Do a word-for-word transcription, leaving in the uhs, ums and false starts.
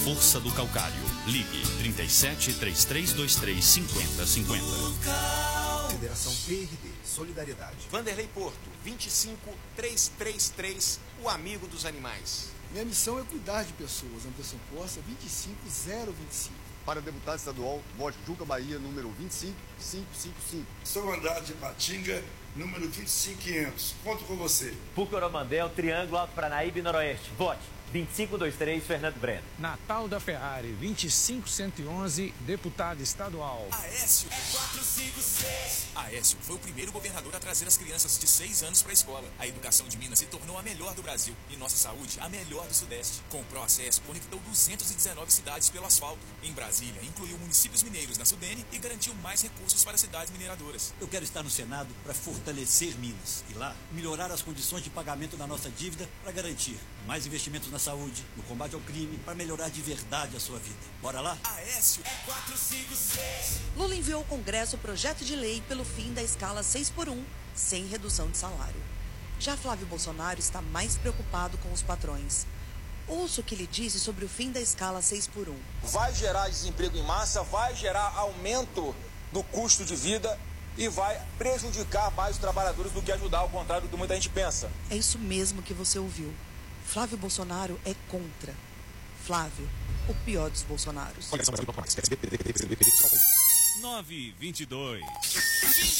força do calcário. Ligue trinta e sete, três três dois três, cinquenta cinquenta. Federação P R D, Solidariedade. Vanderlei Porto, vinte e cinco, trezentos e trinta e três, o amigo dos animais. Minha missão é cuidar de pessoas. Anderson Costa, vinte e cinco, zero vinte e cinco. Para deputado estadual, vote Juca Bahia, número vinte e cinco, quinhentos e cinquenta e cinco. Sou Andrade de Patinga, número vinte e cinco, quinhentos. Conto com você. Pucoromandel, Triângulo, Alto Paranaíba e Noroeste. Vote vinte e cinco, vinte e três, Fernando Breno. Natal da Ferrari, vinte e cinco, cento e onze, deputado estadual. Aécio quatrocentos e cinquenta e seis. Aécio foi o primeiro governador a trazer as crianças de seis anos para a escola. A educação de Minas se tornou a melhor do Brasil e nossa saúde a melhor do Sudeste. Com o ProAcesso, conectou duzentas e dezenove cidades pelo asfalto. Em Brasília, incluiu municípios mineiros na Sudene e garantiu mais recursos para cidades mineradoras. Eu quero estar no Senado para fortalecer Minas e lá melhorar as condições de pagamento da nossa dívida para garantir mais investimentos na saúde, no combate ao crime, para melhorar de verdade a sua vida. Bora lá? Aécio quatrocentos e cinquenta e seis. Lula enviou ao Congresso o projeto de lei pelo fim da escala seis por um, sem redução de salário. Já Flávio Bolsonaro está mais preocupado com os patrões. Ouça o que ele disse sobre o fim da escala seis por um. Vai gerar desemprego em massa, vai gerar aumento do custo de vida e vai prejudicar mais os trabalhadores do que ajudar, ao contrário do que muita gente pensa. É isso mesmo que você ouviu. Flávio Bolsonaro é contra. Flávio, o pior dos Bolsonaros. nove vinte e dois.